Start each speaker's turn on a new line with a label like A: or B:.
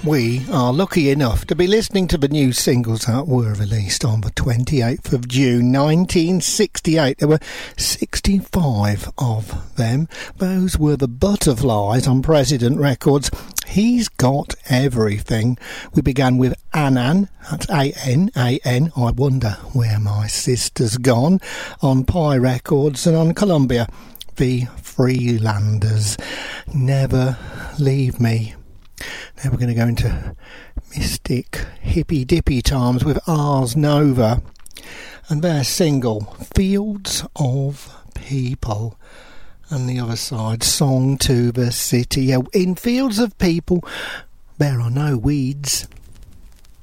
A: We are lucky enough to be listening to the new singles that were released on the 28th of June 1968. There were 65 of them. Those were the Butterflies on President Records. He's Got Everything. We began with Anan, that's A-N-A-N, I Wonder Where My Sister's Gone, on Pi Records, and on Columbia, the Freelanders, Never Leave Me. Now we're going to go into mystic hippy dippy times with Ars Nova and their single Fields of People, and the other side, Song to the City. In Fields of People there are no weeds.